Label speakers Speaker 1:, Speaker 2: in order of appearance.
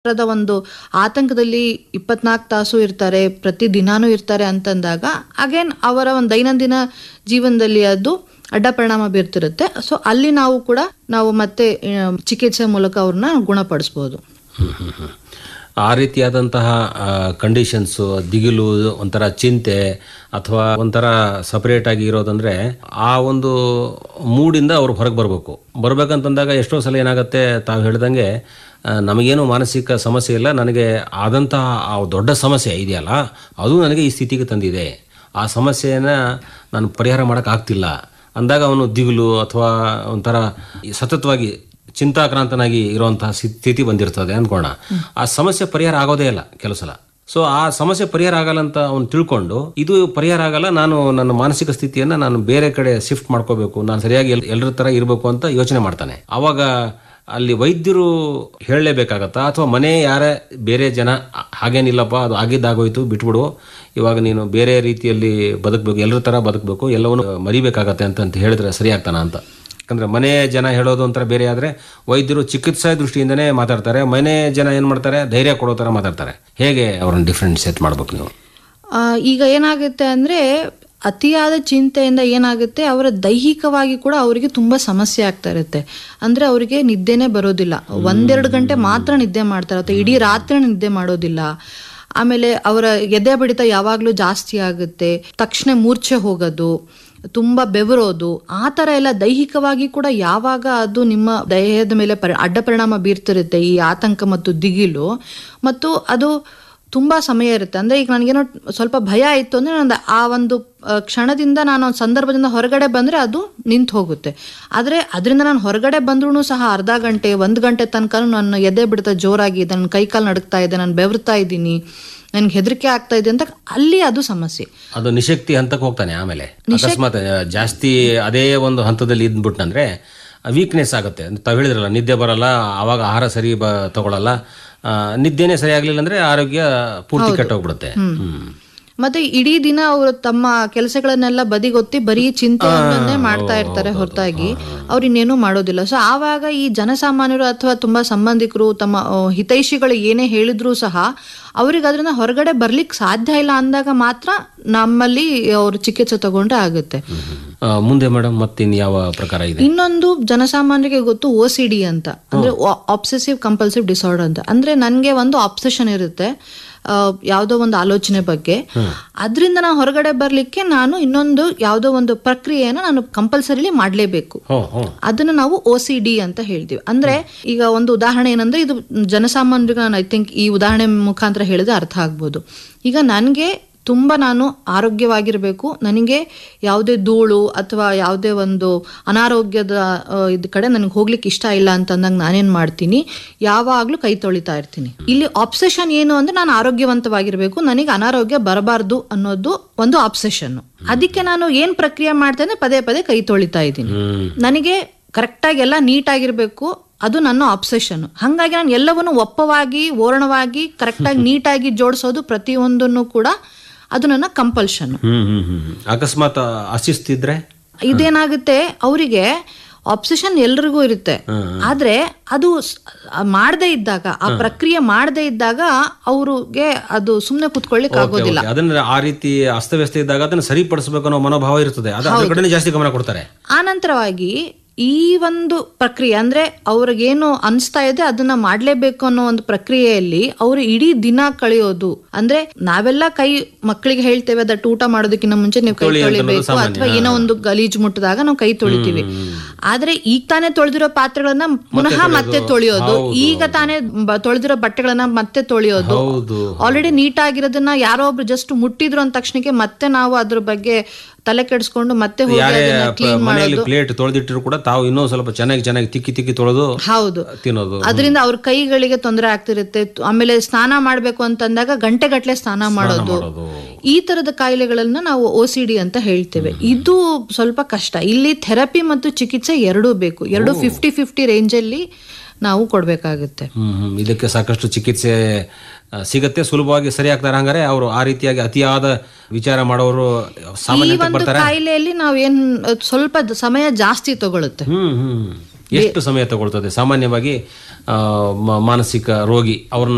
Speaker 1: ಒಂದು ಆತಂಕದಲ್ಲಿ 24 ತಾಸು ಇರ್ತಾರೆ, ಪ್ರತಿ ದಿನಾನೂ ಇರ್ತಾರೆ ಅಂತಂದಾಗ ಅಗೇನ್ ಅವರ ಒಂದು ದೈನಂದಿನ ಜೀವನದಲ್ಲಿ ಅದು ಅಡ್ಡ ಪರಿಣಾಮ ಬೀರ್ತಿರುತ್ತೆ. ಸೊ ಅಲ್ಲಿ ನಾವು ಮತ್ತೆ ಚಿಕಿತ್ಸೆ ಮೂಲಕ ಅವ್ರನ್ನ ಗುಣಪಡಿಸ್ಬೋದು.
Speaker 2: ಆ ರೀತಿಯಾದಂತಹ ಕಂಡೀಷನ್ಸು, ದಿಗಿಲು, ಒಂಥರ ಚಿಂತೆ ಅಥವಾ ಒಂಥರ ಸಪರೇಟ್ ಆಗಿ ಇರೋದಂದ್ರೆ ಆ ಒಂದು ಮೂಡಿಂದ ಅವ್ರು ಹೊರಗೆ ಬರ್ಬೇಕಂತಂದಾಗ ಎಷ್ಟೋ ಸಲ ಏನಾಗುತ್ತೆ, ತಾವು ಹೇಳ್ದಂಗೆ ನಮಗೇನು ಮಾನಸಿಕ ಸಮಸ್ಯೆ ಇಲ್ಲ, ನನಗೆ ಆದಂತಹ ಆ ದೊಡ್ಡ ಸಮಸ್ಯೆ ಇದೆಯಲ್ಲ ಅದು ನನಗೆ ಈ ಸ್ಥಿತಿಗೆ ತಂದಿದೆ, ಆ ಸಮಸ್ಯೆಯನ್ನು ನಾನು ಪರಿಹಾರ ಮಾಡೋಕ್ಕಾಗ್ತಿಲ್ಲ ಅಂದಾಗ ಅವನು ದಿಗಿಲು ಅಥವಾ ಒಂಥರ ಸತತವಾಗಿ ಚಿಂತಾಕ್ರಾಂತನಾಗಿ ಇರುವಂತಹ ಸ್ಥಿತಿ ಬಂದಿರ್ತದೆ ಅಂದ್ಕೋಣ. ಆ ಸಮಸ್ಯೆ ಪರಿಹಾರ ಆಗೋದೇ ಇಲ್ಲ ಕೆಲವು ಸಲ. ಸೊ ಆ ಸಮಸ್ಯೆ ಪರಿಹಾರ ಆಗಲ್ಲ ಅಂತ ಅವ್ನು ತಿಳ್ಕೊಂಡು ಇದು ಪರಿಹಾರ ಆಗಲ್ಲ, ನಾನು ನನ್ನ ಮಾನಸಿಕ ಸ್ಥಿತಿಯನ್ನು ನಾನು ಬೇರೆ ಕಡೆ ಶಿಫ್ಟ್ ಮಾಡ್ಕೋಬೇಕು, ನಾನು ಸರಿಯಾಗಿ ಎಲ್ಲರ ಥರ ಇರಬೇಕು ಅಂತ ಯೋಚನೆ ಮಾಡ್ತಾನೆ. ಆವಾಗ ಅಲ್ಲಿ ವೈದ್ಯರು ಹೇಳಲೇಬೇಕಾಗತ್ತಾ ಅಥವಾ ಮನೆ ಯಾರೇ ಬೇರೆ ಜನ ಹಾಗೇನಿಲ್ಲಪ್ಪ ಅದು ಆಗಿದ್ದಾಗೋಯ್ತು ಬಿಟ್ಬಿಡು, ಇವಾಗ ನೀನು ಬೇರೆ ರೀತಿಯಲ್ಲಿ ಬದುಕಬೇಕು, ಎಲ್ಲರ ಥರ ಬದುಕಬೇಕು, ಎಲ್ಲವನ್ನು ಮರಿಬೇಕಾಗತ್ತೆ ಅಂತ ಹೇಳಿದ್ರೆ ಸರಿ ಆಗ್ತಾನ ಅಂತ. ಯಾಕಂದರೆ ಮನೆ ಜನ ಹೇಳೋದು ಒಂಥರ ಬೇರೆ ಆದರೆ ವೈದ್ಯರು ಚಿಕಿತ್ಸಾ ದೃಷ್ಟಿಯಿಂದನೇ ಮಾತಾಡ್ತಾರೆ, ಮನೆ ಜನ ಏನು ಮಾಡ್ತಾರೆ ಧೈರ್ಯ ಕೊಡೋ ಥರ ಮಾತಾಡ್ತಾರೆ. ಹೇಗೆ ಅವ್ರನ್ನ ಡಿಫ್ರೆನ್ಶಿಯೇಟ್ ಮಾಡ್ಬೇಕು ನೀವು?
Speaker 1: ಈಗ ಏನಾಗುತ್ತೆ ಅಂದರೆ ಅತಿಯಾದ ಚಿಂತೆಯಿಂದ ಏನಾಗುತ್ತೆ, ಅವರ ದೈಹಿಕವಾಗಿ ಕೂಡ ಅವರಿಗೆ ತುಂಬ ಸಮಸ್ಯೆ ಆಗ್ತಾ ಇರುತ್ತೆ. ಅಂದರೆ ಅವರಿಗೆ ನಿದ್ದೆನೇ ಬರೋದಿಲ್ಲ, 1-2 ಗಂಟೆ ಮಾತ್ರ ನಿದ್ದೆ ಮಾಡ್ತಾರೆ ಅಥವಾ ಇಡೀ ರಾತ್ರಿ ನಿದ್ದೆ ಮಾಡೋದಿಲ್ಲ. ಆಮೇಲೆ ಅವರ ಎದೆ ಬಡಿತ ಯಾವಾಗಲೂ ಜಾಸ್ತಿ ಆಗುತ್ತೆ, ತಕ್ಷಣ ಮೂರ್ಛೆ ಹೋಗೋದು, ತುಂಬ ಬೆವರೋದು, ಆ ಥರ ಎಲ್ಲ ದೈಹಿಕವಾಗಿ ಕೂಡ ಯಾವಾಗ ಅದು ನಿಮ್ಮ ದೇಹದ ಮೇಲೆ ಅಡ್ಡ ಪರಿಣಾಮ ಬೀರ್ತಿರುತ್ತೆ ಈ ಆತಂಕ ಮತ್ತು ದಿಗಿಲು. ಮತ್ತು ಅದು ತುಂಬ ಸಮಯ ಇರುತ್ತೆ. ಅಂದರೆ ಈಗ ನನಗೇನೋ ಸ್ವಲ್ಪ ಭಯ ಆಯಿತು ಅಂದರೆ ನಾನು ಆ ಒಂದು ಕ್ಷಣದಿಂದ ನಾನು ಒಂದು ಸಂದರ್ಭದಿಂದ ಹೊರಗಡೆ ಬಂದರೆ ಅದು ನಿಂತು ಹೋಗುತ್ತೆ. ಆದರೆ ಅದರಿಂದ ನಾನು ಹೊರಗಡೆ ಬಂದ್ರೂ ಸಹ ಅರ್ಧ ಗಂಟೆ 1 ಗಂಟೆ ತನಕ ನನ್ನ ಎದೆ ಬಿಡ್ತಾ ಜೋರಾಗಿ ಇದೆ, ನನ್ನ ಕೈಕಾಲು ನಡುಕ್ತಾ ಇದೆ, ನಾನು ಬೆವರ್ತಾ ಇದ್ದೀನಿ, ನನ್ಗೆ ಹೆದರಿಕೆ ಆಗ್ತಾ ಇದೆ ಅಂತ ಅಲ್ಲಿ ಅದು ಸಮಸ್ಯೆ.
Speaker 2: ಅದು ನಿಶಕ್ತಿ ಹಂತಕ್ಕೆ ಹೋಗ್ತಾನೆ. ಆಮೇಲೆ ಅಕಸ್ಮಾತ್ ಜಾಸ್ತಿ ಅದೇ ಒಂದು ಹಂತದಲ್ಲಿ ಇದ್ಬಿಟ್ನಂದ್ರೆ ವೀಕ್ನೆಸ್ ಆಗುತ್ತೆ. ತಾವು ಹೇಳಿದ್ರಲ್ಲ ನಿದ್ದೆ ಬರಲ್ಲ, ಆವಾಗ ಆಹಾರ ಸರಿ ತಗೊಳ್ಳಲ್ಲ, ನಿದ್ದೆನೇ ಸರಿ ಆಗ್ಲಿಲ್ಲ ಅಂದ್ರೆ ಆರೋಗ್ಯ ಪೂರ್ತಿ ಕೆಟ್ಟೋಗ್ಬಿಡುತ್ತೆ.
Speaker 1: ಮತ್ತೆ ಇಡೀ ದಿನ ಅವರು ತಮ್ಮ ಕೆಲಸಗಳನ್ನೆಲ್ಲ ಬದಿಗೊತ್ತಿ ಬರೀ ಚಿಂತೆಯನ್ನೇ ಮಾಡ್ತಾ ಇರ್ತಾರೆ ಹೊರತಾಗಿ ಅವ್ರು ಇನ್ನೇನು ಮಾಡೋದಿಲ್ಲ. ಸೊ ಆವಾಗ ಈ ಜನಸಾಮಾನ್ಯರು ಅಥವಾ ತುಂಬಾ ಸಂಬಂಧಿಕರು ತಮ್ಮ ಹಿತೈಷಿಗಳು ಏನೇ ಹೇಳಿದ್ರು ಸಹ ಅವ್ರಿಗೆ ಅದರಿಂದ ಹೊರಗಡೆ ಬರ್ಲಿಕ್ಕೆ ಸಾಧ್ಯ ಇಲ್ಲ ಅಂದಾಗ ಮಾತ್ರ ನಮ್ಮಲ್ಲಿ ಅವರು ಚಿಕಿತ್ಸೆ ತಗೊಂಡ್ರೆ ಆಗುತ್ತೆ.
Speaker 2: ಮುಂದೆ ಮೇಡಮ್ ಮತ್ತಿನ್ ಯಾವ ಪ್ರಕಾರ ಇದೆ?
Speaker 1: ಇನ್ನೊಂದು ಜನಸಾಮಾನ್ಯರಿಗೆ ಗೊತ್ತು OCD ಅಂತ, ಅಂದ್ರೆ ಆಬ್ಸೆಸಿವ್ ಕಂಪಲ್ಸಿವ್ ಡಿಸಾರ್ಡರ್ ಅಂತ. ಅಂದ್ರೆ ನನ್ಗೆ ಒಂದು ಆಬ್ಸೆಷನ್ ಇರುತ್ತೆ ಯಾವುದೋ ಒಂದು ಆಲೋಚನೆ ಬಗ್ಗೆ, ಅದರಿಂದ ನಾನು ಹೊರಗಡೆ ಬರ್ಲಿಕ್ಕೆ ನಾನು ಇನ್ನೊಂದು ಯಾವುದೋ ಒಂದು ಪ್ರಕ್ರಿಯೆಯನ್ನು ನಾನು ಕಂಪಲ್ಸರಿಲಿ ಮಾಡಲೇಬೇಕು. ಅದನ್ನ ನಾವು OCD ಅಂತ ಹೇಳ್ತೀವಿ. ಅಂದ್ರೆ ಈಗ ಒಂದು ಉದಾಹರಣೆ ಏನಂದ್ರೆ, ಇದು ಜನಸಾಮಾನ್ಯರಿಗೆ ನಾನು ಐ ಥಿಂಕ್ ಈ ಉದಾಹರಣೆ ಮುಖಾಂತರ ಹೇಳಿದ್ರೆ ಅರ್ಥ ಆಗ್ಬೋದು. ಈಗ ನನಗೆ ನಾನು ಆರೋಗ್ಯವಾಗಿರಬೇಕು, ನನಗೆ ಯಾವುದೇ ಧೂಳು ಅಥವಾ ಯಾವುದೇ ಒಂದು ಅನಾರೋಗ್ಯದ ಇದ್ ಕಡೆ ನನಗೆ ಹೋಗ್ಲಿಕ್ಕೆ ಇಷ್ಟ ಇಲ್ಲ ಅಂತಂದಾಗ ನಾನೇನ್ ಮಾಡ್ತೀನಿ, ಯಾವಾಗ್ಲೂ ಕೈ ತೊಳಿತಾ ಇರ್ತೀನಿ. ಇಲ್ಲಿ ಆಬ್ಸೆಷನ್ ಏನು ಅಂದ್ರೆ ನಾನು ಆರೋಗ್ಯವಂತವಾಗಿರ್ಬೇಕು, ನನಗೆ ಅನಾರೋಗ್ಯ ಬರಬಾರ್ದು ಅನ್ನೋದು ಒಂದು ಆಬ್ಸೆಷನ್. ಅದಕ್ಕೆ ನಾನು ಏನ್ ಪ್ರಕ್ರಿಯೆ ಮಾಡ್ತೇನೆ, ಪದೇ ಪದೇ ಕೈ ತೊಳಿತಾ ಇದ್ದೀನಿ, ನನಗೆ ಕರೆಕ್ಟಾಗಿ ಎಲ್ಲ ನೀಟಾಗಿರ್ಬೇಕು, ಅದು ನನ್ನ ಆಬ್ಸೆಷನ್. ಹಾಗಾಗಿ ನಾನು ಎಲ್ಲವನ್ನು ಒಪ್ಪವಾಗಿ ಓರಣವಾಗಿ ಕರೆಕ್ಟಾಗಿ ನೀಟಾಗಿ ಜೋಡಿಸೋದು ಪ್ರತಿಯೊಂದನ್ನು ಕೂಡ ಅದು ನನ್ನ ಕಂಪಲ್ಷನ್.
Speaker 2: ಅಕಸ್ಮಾತ್ ಅಶಿಸ್ತಿದ್ರೆ
Speaker 1: ಇದೇನಾಗುತ್ತೆ, ಅವರಿಗೆ ಆಬ್ಸೆಷನ್ ಎಲ್ರಿಗೂ ಇರುತ್ತೆ, ಆದ್ರೆ ಅದು ಮಾಡದೇ ಇದ್ದಾಗ, ಆ ಪ್ರಕ್ರಿಯೆ ಮಾಡದೇ ಇದ್ದಾಗ ಅವ್ರಿಗೆ ಅದು ಸುಮ್ನೆ ಕುತ್ಕೊಳ್ಳಿಕ್ ಆಗೋದಿಲ್ಲ.
Speaker 2: ಅದನ್ನ ಆ ರೀತಿ ಅಸ್ತವ್ಯಸ್ತ ಇದ್ದಾಗ ಅದನ್ನ ಸರಿಪಡಿಸಬೇಕು ಅನ್ನೋ ಮನೋಭಾವ ಇರ್ತದೆ, ಅದ್ರ ಕಡೆ ಜಾಸ್ತಿ ಗಮನ ಕೊಡ್ತಾರೆ.
Speaker 1: ಆನಂತರವಾಗಿ ಈ ಒಂದು ಪ್ರಕ್ರಿಯೆ ಅಂದ್ರೆ ಅವ್ರಿಗೇನು ಅನಿಸ್ತಾ ಇದೆ ಅದನ್ನ ಮಾಡ್ಲೇಬೇಕು ಅನ್ನೋ ಒಂದು ಪ್ರಕ್ರಿಯೆಯಲ್ಲಿ ಅವರು ಇಡೀ ದಿನ ಕಳೆಯೋದು. ಅಂದ್ರೆ ನಾವೆಲ್ಲ ಮಕ್ಕಳಿಗೆ ಹೇಳ್ತೇವೆ ದಟ್ ಊಟ ಮಾಡೋದಕ್ಕಿಂತ ಮುಂಚೆ ನೀವು ಕೈ ತೊಳಿಬೇಕು, ಅಥವಾ ಏನೋ ಒಂದು ಗಲೀಜು ಮುಟ್ಟಿದಾಗ ನಾವು ಕೈ ತೊಳಿತೀವಿ. ಆದ್ರೆ ಈಗ ತಾನೇ ತೊಳೆದಿರೋ ಪಾತ್ರೆಗಳನ್ನ ಪುನಃ ಮತ್ತೆ ತೊಳೆಯೋದು, ಈಗ ತಾನೇ ತೊಳೆದಿರೋ ಬಟ್ಟೆಗಳನ್ನ ಮತ್ತೆ ತೊಳೆಯೋದು, ಆಲ್ರೆಡಿ ನೀಟಾಗಿರೋದನ್ನ ಯಾರೋ ಒಬ್ರು ಜಸ್ಟ್ ಮುಟ್ಟಿದ್ರು ಅಂದ ತಕ್ಷಣಕ್ಕೆ ಮತ್ತೆ ನಾವು ಅದ್ರ ಬಗ್ಗೆ ತಲೆ ಕೆಡಿಸ್ಕೊಂಡು ಮತ್ತೆ
Speaker 2: ಪ್ಲೇಟ್ ತೊಳೆದಿಟ್ಟರು ಕೂಡ ತಾವು ಇನ್ನೂ ಸ್ವಲ್ಪ ಚೆನ್ನಾಗಿ ತಿಕ್ಕಿ ತೊಳೆದು ತಿನ್ನೋದು, ಅದರಿಂದ
Speaker 1: ಅವ್ರ ಕೈಗಳಿಗೆ ತೊಂದರೆ ಆಗ್ತಿರುತ್ತೆ. ಆಮೇಲೆ ಸ್ನಾನ ಮಾಡ್ಬೇಕು ಅಂತಂದಾಗ ಗಂಟೆಗಟ್ಲೆ ಸ್ನಾನ ಮಾಡೋದು, ಈ ತರದ ಕಾಯಿಲೆಗಳನ್ನ ನಾವು OCD ಅಂತ ಹೇಳ್ತೇವೆ. ಇದು ಸ್ವಲ್ಪ ಕಷ್ಟ. ಇಲ್ಲಿ ಥೆರಪಿ ಮತ್ತು ಚಿಕಿತ್ಸೆ ಎರಡೂ ಬೇಕು, 50-50 ರೇಂಜಲ್ಲಿ ನಾವು ಕೊಡ್ಬೇಕಾಗುತ್ತೆ.
Speaker 2: ಇದಕ್ಕೆ ಸಾಕಷ್ಟು ಚಿಕಿತ್ಸೆ ಸಿಗತ್ತೆ, ಸುಲಭವಾಗಿ ಸರಿ ಆಗ್ತಾರೆ. ಹಂಗಾರೆ ಅವರು ಆ ರೀತಿಯಾಗಿ ಅತಿಯಾದ ವಿಚಾರ ಮಾಡೋರು ಸಾಮಾನ್ಯ
Speaker 1: ಕಾಯಿಲೆಯಲ್ಲಿ ನಾವೇನ್ ಸ್ವಲ್ಪ ಸಮಯ ಜಾಸ್ತಿ ತಗೊಳುತ್ತೆ.
Speaker 2: ಎಷ್ಟು ಸಮಯ ತಗೊಳ್ತದೆ ಸಾಮಾನ್ಯವಾಗಿ ಮಾನಸಿಕ ರೋಗಿ ಅವ್ರನ್ನ